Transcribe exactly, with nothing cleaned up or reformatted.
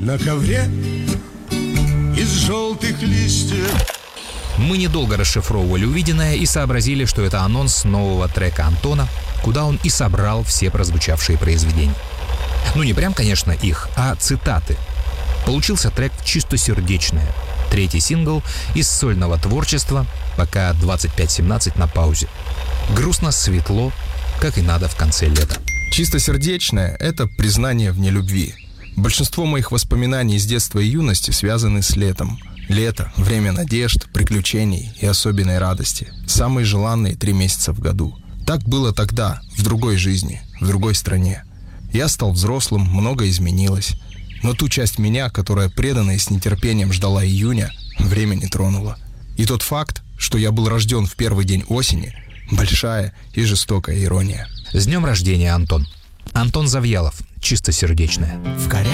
на ковре из желтых листьев. Мы недолго расшифровывали увиденное и сообразили, что это анонс нового трека Антона, куда он и собрал все прозвучавшие произведения. Ну, не прям, конечно, их, а цитаты. Получился трек «Чистосердечное», третий сингл из сольного творчества, пока двадцать пять семнадцать на паузе. Грустно, светло, как и надо в конце лета. «Чистосердечное» — это признание в нелюбви. Большинство моих воспоминаний из детства и юности связаны с летом. Лето — время надежд, приключений и особенной радости. Самые желанные три месяца в году. Так было тогда, в другой жизни, в другой стране. Я стал взрослым, многое изменилось. Но ту часть меня, которая преданно и с нетерпением ждала июня, время не тронуло. И тот факт, что я был рожден в первый день осени, большая и жестокая ирония. С днем рождения, Антон. Антон Завьялов, «Чистосердечное». В корях